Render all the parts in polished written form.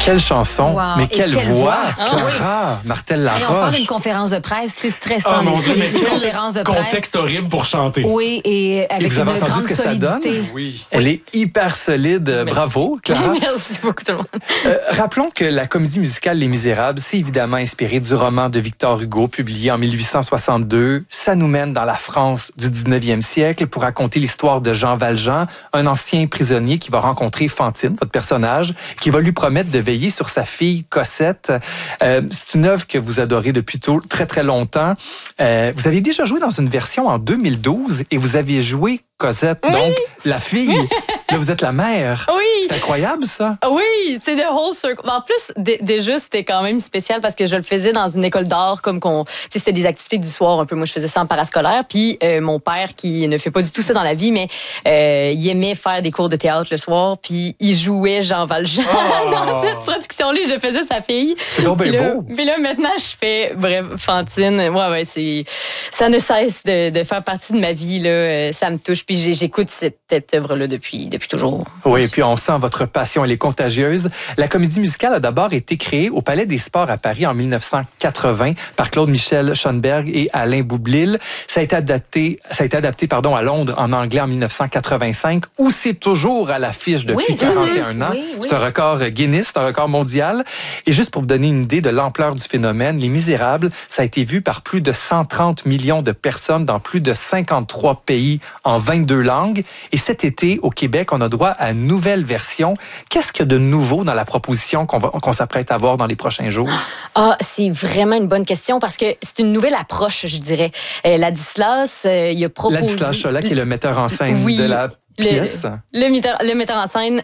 Quelle chanson, Wow. mais quelle voix, Clara, oui. Martel-Laroche. On parle d'une conférence de presse, c'est stressant. Oh mon Dieu, mais les quel conférences de presse. contexte horrible pour chanter. Oui, et avec vous avez une entendu grande ce que ça donne? solidité. Oui. Elle est hyper solide. Merci. Bravo, Clara. Merci beaucoup tout le monde. Rappelons que la comédie musicale Les Misérables, c'est évidemment inspiré du roman de Victor Hugo, publié en 1862. Ça nous mène dans la France du 19e siècle pour raconter l'histoire de Jean Valjean, un ancien prisonnier qui va rencontrer Fantine, votre personnage, qui va lui promettre de veiller sur sa fille Cosette. C'est une œuvre que vous adorez depuis très, très longtemps. Vous avez déjà joué dans une version en 2012 et vous aviez joué Cosette, donc la fille. Là, vous êtes la mère. Oui. C'est incroyable, ça. Oui, c'est The Whole Circle. En plus, déjà, c'était quand même spécial parce que je le faisais dans une école d'art, c'était des activités du soir un peu. Moi, je faisais ça en parascolaire. Puis mon père, qui ne fait pas du tout ça dans la vie, mais il aimait faire des cours de théâtre le soir. Puis il jouait Jean Valjean dans cette production-là. Je faisais sa fille. C'est donc bien beau. Puis là, maintenant, je fais, bref, Fantine. Ouais, ça ne cesse de faire partie de ma vie. Là. Ça me touche. Puis j'écoute cette œuvre-là depuis toujours. Oui, et puis on sent votre passion, elle est contagieuse. La comédie musicale a d'abord été créée au Palais des Sports à Paris en 1980 par Claude-Michel Schoenberg et Alain Boublil. Ça a été adapté à Londres en anglais en 1985, où c'est toujours à l'affiche depuis 41 ans. Oui. C'est un record Guinness, c'est un record mondial. Et juste pour vous donner une idée de l'ampleur du phénomène, Les Misérables, ça a été vu par plus de 130 millions de personnes dans plus de 53 pays en 22 langues. Et cet été, au Québec, on a droit à une nouvelle version. Qu'est-ce qu'il y a de nouveau dans la proposition qu'on s'apprête à voir dans les prochains jours? C'est vraiment une bonne question parce que c'est une nouvelle approche, je dirais. Ladislas, il a proposé... Ladislas Cholat, qui est le metteur en scène de la pièce. Le metteur en scène,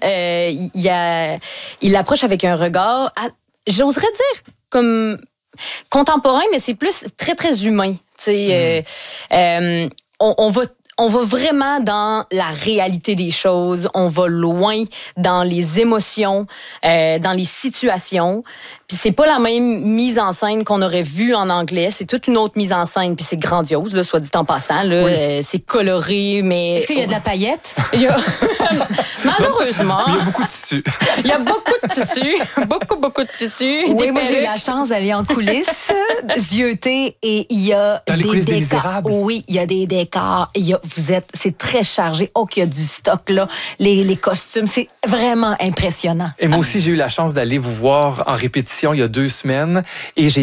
il approche avec un regard, j'oserais dire, comme contemporain, mais c'est plus très, très humain. On va vraiment dans la réalité des choses. On va loin dans les émotions, dans les situations. Puis c'est pas la même mise en scène qu'on aurait vue en anglais. C'est toute une autre mise en scène. Puis c'est grandiose, là, soit dit en passant. Là, c'est coloré, mais... Est-ce qu'il y a de la paillette? Malheureusement. Il y a beaucoup de tissu. Il y a beaucoup de tissu. Beaucoup de tissu. Oui, moi, j'ai eu la chance d'aller en coulisses, zioter, et il y a dans les coulisses des Misérables. Oui, il y a des décors. C'est très chargé. Oh, qu'il y a du stock, là. Les costumes, c'est vraiment impressionnant. Et moi aussi, j'ai eu la chance d'aller vous voir en répétition il y a 2 semaines et j'ai